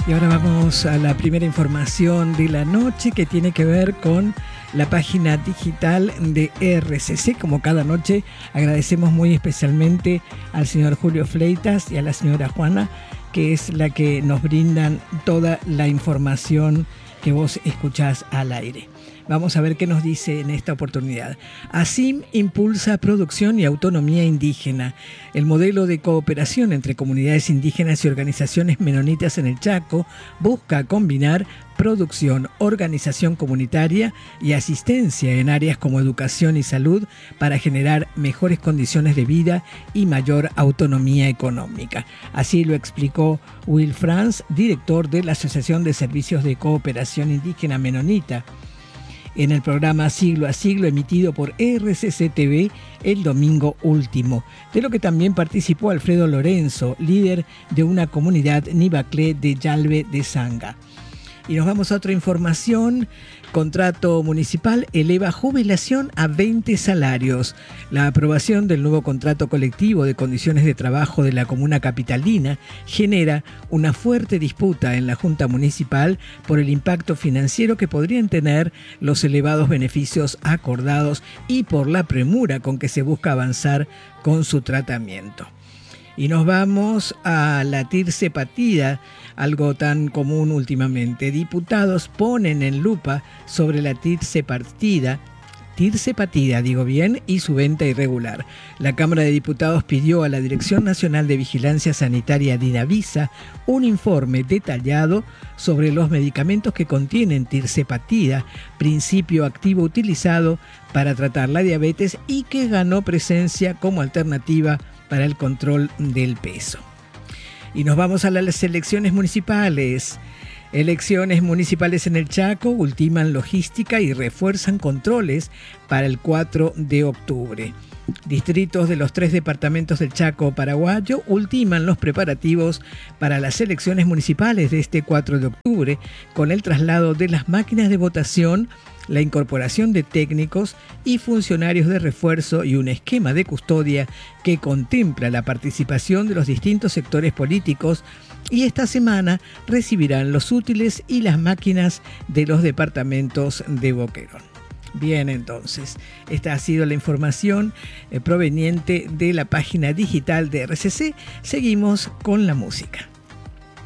Y ahora vamos a la primera información de la noche que tiene que ver con la página digital de RCC. Como cada noche, agradecemos muy especialmente al señor Julio Fleitas y a la señora Juana, que es la que nos brindan toda la información que vos escuchás al aire. Vamos a ver qué nos dice en esta oportunidad. ASIM impulsa producción y autonomía indígena. El modelo de cooperación entre comunidades indígenas y organizaciones menonitas en el Chaco busca combinar producción, organización comunitaria y asistencia en áreas como educación y salud para generar mejores condiciones de vida y mayor autonomía económica. Así lo explicó Will Franz, director de la Asociación de Servicios de Cooperación Indígena Menonita, en el programa Siglo a Siglo emitido por RCC TV el domingo último, de lo que también participó Alfredo Lorenzo, líder de una comunidad Nibaclé de Yalbe de Sanga. Y nos vamos a otra información. Contrato municipal eleva jubilación a 20 salarios. La aprobación del nuevo contrato colectivo de condiciones de trabajo de la comuna capitalina genera una fuerte disputa en la Junta Municipal por el impacto financiero que podrían tener los elevados beneficios acordados y por la premura con que se busca avanzar con su tratamiento. Y nos vamos a la tirse partida, algo tan común últimamente. Diputados ponen en lupa sobre la tirse partida, digo bien, y su venta irregular. La Cámara de Diputados pidió a la Dirección Nacional de Vigilancia Sanitaria Dinavisa un informe detallado sobre los medicamentos que contienen tirzepatida, principio activo utilizado para tratar la diabetes y que ganó presencia como alternativa para el control del peso. Y nos vamos a las elecciones municipales. Elecciones municipales en el Chaco ultiman logística y refuerzan controles para el 4 de octubre. Distritos de los 3 departamentos del Chaco paraguayo ultiman los preparativos para las elecciones municipales de este 4 de octubre con el traslado de las máquinas de votación, la incorporación de técnicos y funcionarios de refuerzo y un esquema de custodia que contempla la participación de los distintos sectores políticos, y esta semana recibirán los útiles y las máquinas de los departamentos de Boquerón. Bien, entonces, esta ha sido la información proveniente de la página digital de RCC. Seguimos con la música.